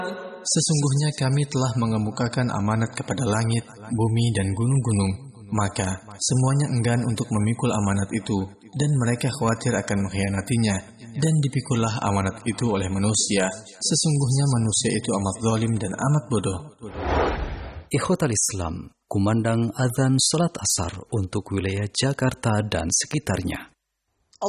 Sesungguhnya kami telah mengemukakan amanat kepada langit, bumi, dan gunung-gunung. Maka semuanya enggan untuk memikul amanat itu, dan mereka khawatir akan mengkhianatinya. Dan dipikullah amanat itu oleh manusia. Sesungguhnya manusia itu amat zalim dan amat bodoh. Ikhwatal Islam, kumandang azan salat asar untuk wilayah Jakarta dan sekitarnya.